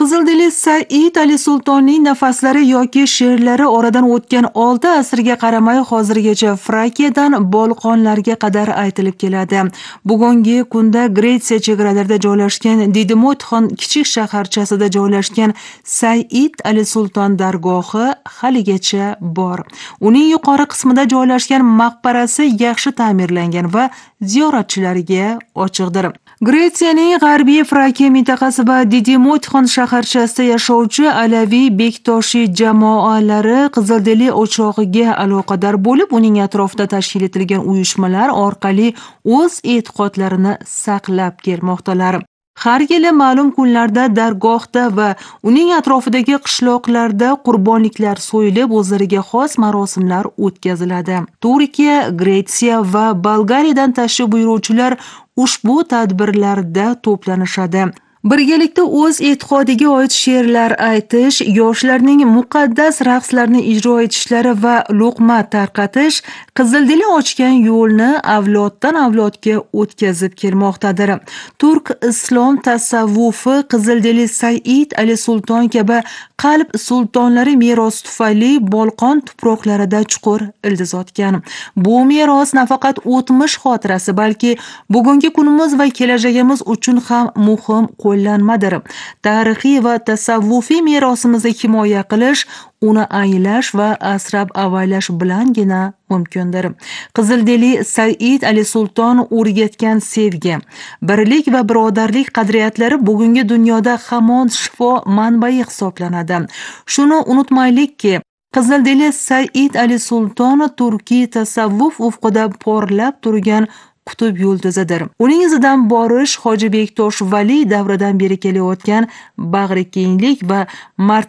Qizildili Said Ali Sultonning nafaslari yoki she'rlari oradan o'tgan 6 asrga qaramay hozirgacha Frakiyadan Bolqonlarga qadar aytilib keladi. Bugungi kunda Gretsiya chegaralarida joylashgan Didimotxon kichik shaharchasida joylashgan Said Ali Sulton dargohi haligacha bor. Uning yuqori qismida joylashgan maqbarasi yaxshi ta'mirlangan va ziyoratchilarga ochiqdir. Gretsiyaning g'arbiy Frakiya mintaqasi va Didimotxon shaharchasida yashovchi Alaviy Bektoshi jamoalari Qizildili o'chog'iga aloqador bo'lib, uning atrofida tashkil etilgan uyushmalar orqali o'z e'tiqodlarini saqlab kelmoqdalar. Har yili ma'lum kunlarda dargohda va uning atrofidagi qishloqlarda qurbonliklar so'yilib, o'zlariga xos marosimlar o'tkaziladi. Turkiya, Gretsiya va Bolgariyadan tashrif buyuruvchilar ushbu tadbirlarda to'planishadi. Birgalikda o'z e'tiqodiga oid she'rlar aytish, yoshlarning muqaddas raqslarni ijro etishlari va luqma tarqatish Qizildili ochgan yo'lni avloddan avlodga o'tkazib kelmoqdadir. Turk islom tasavvufi Qizildili Said Ali Sulton kabi qalb sultonlari merosi tufayli Bolqon tuproqlarida chuqur ildiz otgan. Bu meros nafaqat o'tmish xotirasi, balki bugungi kunimiz va kelajagimiz uchun ham muhim qo'llanmadir. Tarixiy va tasavvufiy merosimizni himoya qilish, uni anglash va asrab-avaylash bilangina mumkindir. Qizildili Said Ali Sulton o'rgatgan sevgi, birlik va birodarlik qadriyatlari bugungi dunyoda hamon shifo manbai hisoblanadi. Shuni unutmaylikki, Qizildili Said Ali Sulton turkiy tasavvuf ufqida porlab turgan qutb yulduzidir. Uning izidan borish Hoji Bektosh Vali davridan beri kelayotgan bag'rikenglik va